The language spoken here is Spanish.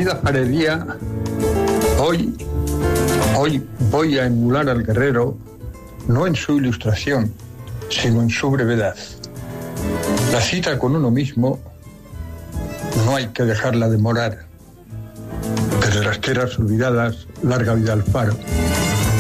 Leonidas Parería, hoy voy a emular al guerrero, no en su ilustración, sino en su brevedad. La cita con uno mismo no hay que dejarla demorar. Desde las tierras olvidadas, larga vida al faro.